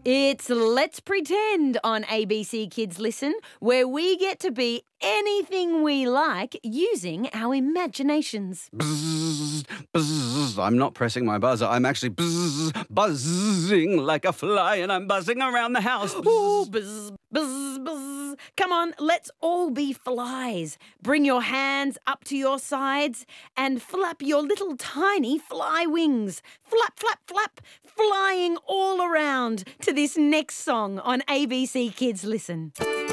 It's Let's Pretend on ABC Kids Listen, where we get to be anything we like using our imaginations. Buzz, buzz. I'm not pressing my buzzer. I'm actually buzzing like a fly, and I'm buzzing around the house. Ooh, buzz, buzz, buzz. Come on, let's all be flies. Bring your hands up to your sides and flap your little tiny fly wings. Flap, flap, flap, flying all around to this next song on ABC Kids Listen.